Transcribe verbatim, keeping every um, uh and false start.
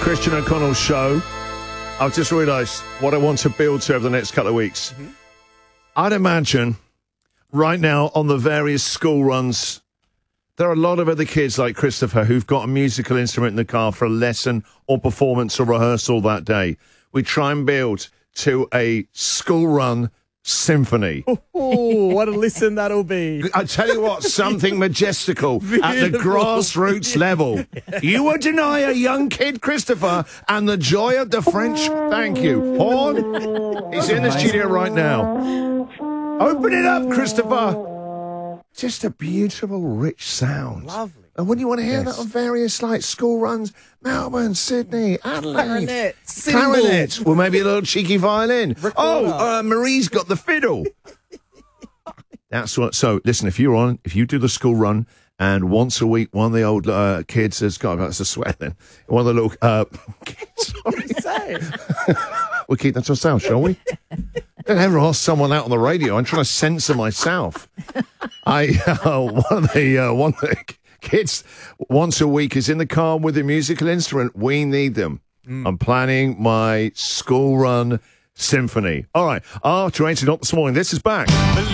Christian O'Connell show. I've just realised what I want to build to over the next couple of weeks. Mm-hmm. I'd imagine right now on the various school runs, there are a lot of other kids like Christopher who've got a musical instrument in the car for a lesson or performance or rehearsal that day. We try and build to a school run symphony. Oh, what a listen that'll be. I tell you what, something majestical at the grassroots level. You would deny a young kid, Christopher, and the joy of the French. Thank you. Horn, he's in the studio right now. Open it up, Christopher. Just a beautiful, rich sound. Lovely. And when you want to hear Yes. that on various like school runs, Melbourne, Sydney, Adelaide, Clarinet, cymbal. clarinet, well maybe a little cheeky violin. Recorder. Oh, uh, Marie's got the fiddle. That's what. So listen, if you're on, if you do the school run, and once a week, one of the old uh, kids has got. That's a swear then. One of the little uh, kids. Sorry. We'll keep that to ourselves, shall we? Don't ever ask someone out on the radio. I'm trying to censor myself. I uh, one of the uh, one of the kids once a week is in the car with a musical instrument. We need them. Mm. I'm planning my school run symphony. All right. After eight o'clock this morning, this is back.